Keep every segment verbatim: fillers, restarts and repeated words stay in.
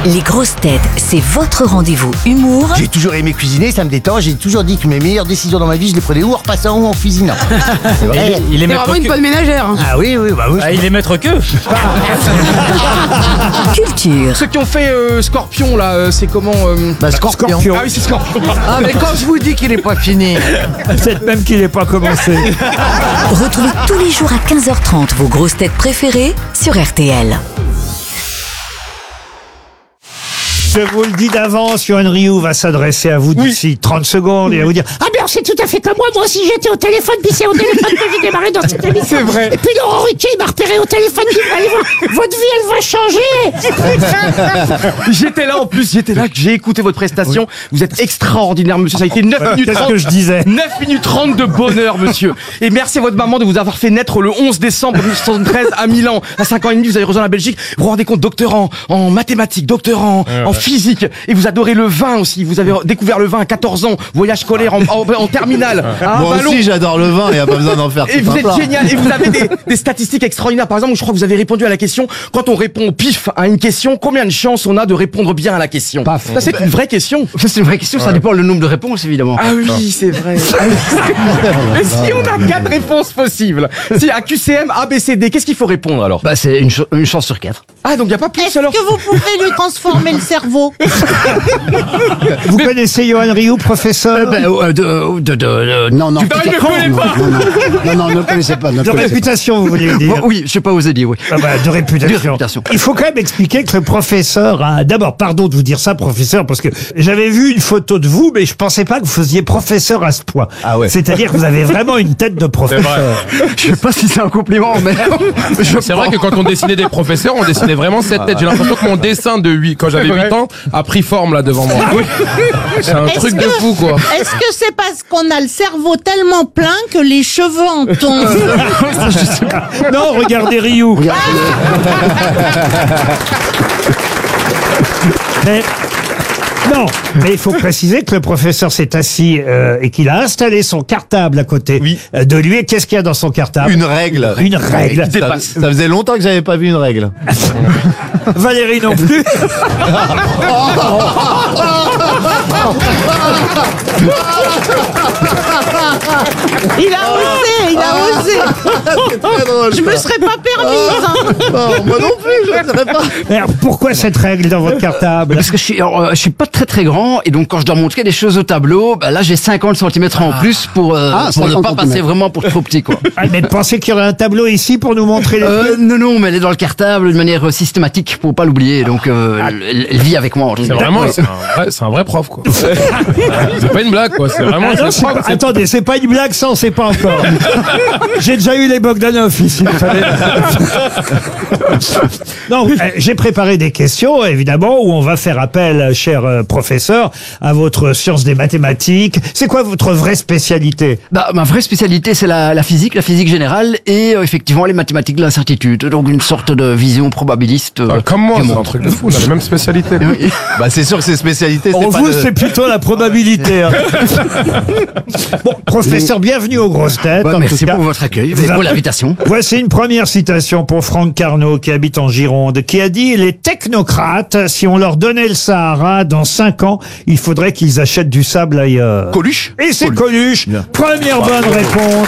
Les grosses têtes, c'est votre rendez-vous humour. J'ai toujours aimé cuisiner, ça me détend. J'ai toujours dit que mes meilleures décisions dans ma vie, je les prenais ou en repassant ou en cuisinant. C'est vrai. Il est C'est maître vraiment une que. bonne ménagère. hein. Ah oui, oui, bah oui. Ah, il est maître que. Culture. Ceux qui ont fait euh, Scorpion là, euh, c'est comment euh... Bah, Scorpion. Ah oui, c'est Scorpion. Ah, mais quand je vous dis qu'il est pas fini. Peut-être même qu'il n'est pas commencé. Retrouvez tous les jours à quinze heures trente vos grosses têtes préférées sur R T L. Je vous le dis d'avance, Yoann Rioux va s'adresser à vous d'ici trente secondes et va vous dire « Ah bien, c'est tout à fait comme moi, moi aussi j'étais au téléphone, puis c'est au téléphone que j'ai démarré dans cette émission. » C'est vrai. Et puis Laurent Ruquier, il m'a repéré au téléphone, il m'a dit « Votre vie, elle va changer !» J'étais là en plus, j'étais là, que j'ai écouté votre prestation. Vous êtes extraordinaire, monsieur. Ça a été neuf minutes Qu'est-ce trente. que je disais? neuf minutes trente de bonheur, monsieur. Et merci à votre maman de vous avoir fait naître le onze décembre mille neuf cent soixante-treize à Milan. À cinq ans et demi, vous avez rejoint la Belgique. Vous vous rendez compte, docteur en, en mathématiques, docteur en, en physique. Et vous adorez le vin aussi. Vous avez découvert le vin à quatorze ans. Voyage scolaire en, en, en terminale. À Moi Ballon. aussi j'adore le vin, il n'y a pas besoin d'en faire Et tout vous un êtes plat. génial. Et vous avez des, des statistiques extraordinaires. Par exemple, je crois que vous avez répondu à la question. Quand on répond au pif à une question, combien de chances on a de répondre bien à la question? Ça, c'est une vraie question. C'est une vraie question, ça dépend le nombre de réponses évidemment. Ah oui, c'est vrai. Ah oui. Et si on a quatre réponses possibles, si à Q C M, A, B, C, D, qu'est-ce qu'il faut répondre alors? Bah c'est une, ch- une chance sur quatre. Ah, donc il n'y a pas plus Est-ce alors? que vous pouvez lui transformer le cerveau? Vous connaissez Yoann Rioux, professeur Bah, euh, de, de, de, de- non, non. Tu parles, je le connais non, pas. non, non, non, non, ne connaissez pas. Ne de connaissez réputation, vous voulez pas. dire? Bon, oui, je sais pas osé dire, oui. Ah bah, de réputation. De réputation. Il faut quand même expliquer que le professeur a... D'abord, pardon de vous dire ça, professeur, parce que j'avais vu une photo de vous, mais je pensais pas que vous faisiez professeur à ce point. Ah ouais. C'est-à-dire que vous avez vraiment une tête de professeur. Je sais pas si c'est un compliment, mais je C'est vrai que quand on dessinait des professeurs, on dessinait vraiment cette tête. J'ai l'impression que mon dessin de huit, quand j'avais huit ans, a pris forme là devant moi. C'est un Est-ce truc de que- fou quoi. Est-ce que c'est parce qu'on a le cerveau tellement plein que les cheveux en tombent? Non, regardez Rioux. Mais... Non, mais il faut préciser que le professeur s'est assis euh, et qu'il a installé son cartable à côté Oui. euh, de lui. Et qu'est-ce qu'il y a dans son cartable? Une règle. Une règle. Ça, ça faisait longtemps que j'avais pas vu une règle. Valérie non plus. Il a osé, il a osé. C'est très drôle. Je me serais pas permise. hein. Non, moi non plus, je ne savais pas. Mais alors, pourquoi cette règle dans votre cartable? parce que je suis, euh, je suis pas très très grand et donc quand je dois montrer des choses au tableau, bah là j'ai cinquante centimètres en plus pour, euh, Ah, pour ne cinquante pas passer vraiment pour trop petit quoi. Ah, mais pensez qu'il y aurait un tableau ici pour nous montrer les Euh, trucs? non, non, mais elle est dans le cartable de manière euh, systématique pour pas l'oublier. Donc, euh, elle, elle vit avec moi. en C'est général. vraiment, c'est un vrai, c'est un vrai prof quoi. C'est pas une blague quoi. C'est vraiment. Ah non, c'est c'est prof, pas- c'est- attendez, c'est pas une blague, ça on sait pas encore. J'ai déjà eu les Bogdanov ici, vous savez. Non, euh, j'ai préparé des questions, évidemment, où on va faire appel, cher euh, professeur, à votre science des mathématiques. C'est quoi votre vraie spécialité? Bah, ma vraie spécialité, c'est la, la physique, la physique générale et euh, effectivement les mathématiques de l'incertitude. Donc, une sorte de vision probabiliste. euh, Ah, comme moi, du c'est un monde. truc de fou. On a la même spécialité. Oui. Bah c'est sûr que c'est spécialité. Pour pas vous, de- c'est plutôt la probabilité. hein. Bon, professeur, bienvenue aux grosses têtes. Ouais, en merci tout cas. pour votre accueil et Vous pour avez- l'invitation. Voici une première citation pour Franck Carnot, qui habite en Gironde, qui a dit « Les technocrates, si on leur donnait le Sahara, dans cinq ans, il faudrait qu'ils achètent du sable ailleurs. » Coluche. Et c'est Coluche. Première bonne réponse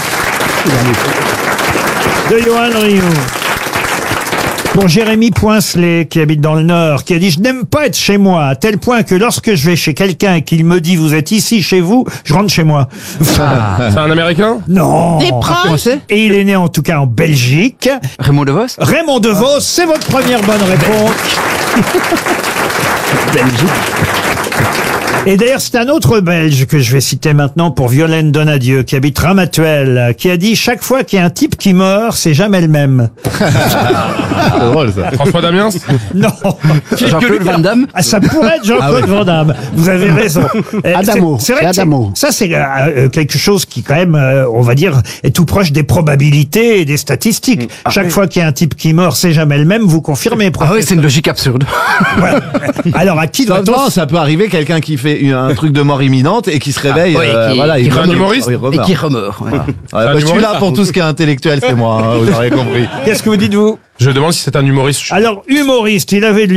de Yoann Rioux. Pour Jérémy Poincelet, qui habite dans le Nord, qui a dit « Je n'aime pas être chez moi, à tel point que lorsque je vais chez quelqu'un et qu'il me dit « Vous êtes ici, chez vous », je rentre chez moi. C'est un Américain. Non. Des proches. Français Et il est né en tout cas en Belgique. Raymond DeVos. Raymond DeVos, c'est votre première bonne réponse. Et d'ailleurs, c'est un autre Belge que je vais citer maintenant pour Violaine Donadieu, qui habite Ramatuelle, qui a dit « Chaque fois qu'il y a un type qui meurt, c'est jamais le même. C'est drôle ça. François Damiens. » Non. Jean-Claude Van Damme. Ah, ça pourrait être Jean-Claude Van Damme. Vous avez raison. Euh, Adamo. C'est vrai C'est que c'est- Adamo. ça, c'est euh, euh, quelque chose qui, quand même, euh, on va dire, est tout proche des probabilités et des statistiques. Chaque fois qu'il y a un type qui meurt, c'est jamais le même. Vous confirmez, Ah oui, professeur? c'est une logique absurde. Ouais. Alors, à qui Ça, doit-on... non, ça peut arriver quelqu'un qui fait une- un truc de mort imminente et qui se réveille. Ah, oui, euh, qui- voilà, qui il est un remeurt. humoriste Il Et remeurt. qui remeurt. voilà. Ouais, un bah, je suis humoriste, là pour tout ce qui est intellectuel, c'est moi, hein, vous aurez compris. Qu'est-ce que vous dites, vous? Je demande si c'est un humoriste. Alors, humoriste, il avait de